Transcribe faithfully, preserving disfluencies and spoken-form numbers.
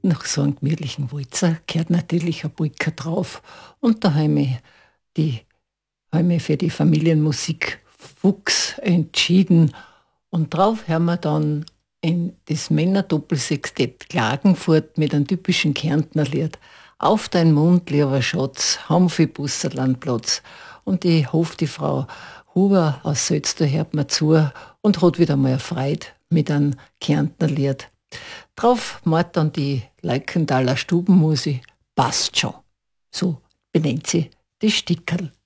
nach so einem gemütlichen Walzer gehört natürlich ein Polka drauf. Und da habe ich die, habe ich mich für die Familienmusik Fuchs entschieden. Und drauf hören wir dann in das Männerdoppelsextett Klagenfurt mit einem typischen Kärntner Lied. Auf dein Mund, lieber Schatz, haben viel Busserlandplatz. Und ich hoffe, die Frau Huber aus Sötzter hört mir zu und hat wieder mal Freude mit einem Kärntner Lied. Drauf macht dann die Leikenthaler Stubenmusik, passt schon. So benennt sie die Stickerl.